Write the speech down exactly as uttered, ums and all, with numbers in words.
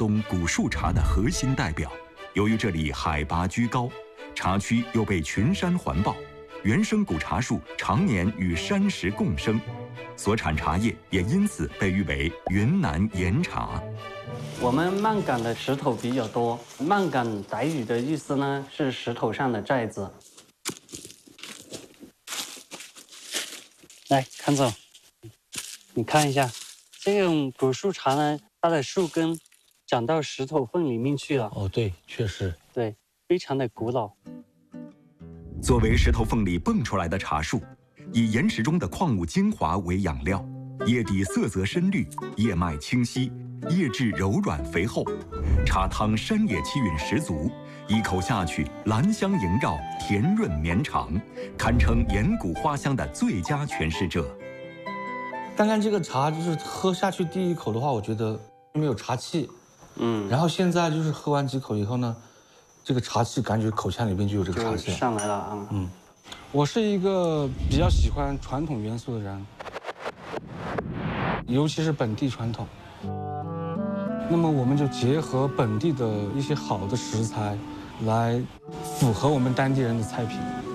东古树茶的核心代表。由于这里海拔居高，茶区又被群山环抱，原生古茶树常年与山石共生，所产茶叶也因此被誉为云南岩茶。 我们岷岗的石头比较多，岷岗傣语的意思呢是石头上的寨子。来，康总，你看一下，这种古树茶呢，它的树根长到石头缝里面去了。 哦，对，确实， 对，非常的古老。 作为石头缝里蹦出来的茶树，以岩石中的矿物精华为养料，叶底色泽深绿，叶脉清晰，叶质柔软肥厚，茶汤山野气韵十足，一口下去兰香萦绕，甜润绵长，堪称岩谷花香的最佳诠释者。 刚刚这个茶就是喝下去第一口的话，我觉得没有茶气，嗯，然后现在就是喝完几口以后呢，这个茶气感觉口腔里边就有这个茶气上来了啊， 嗯， 我是一个比较喜欢传统元素的人，尤其是本地传统。那么我们就结合本地的一些好的食材，来符合我们当地人的菜品。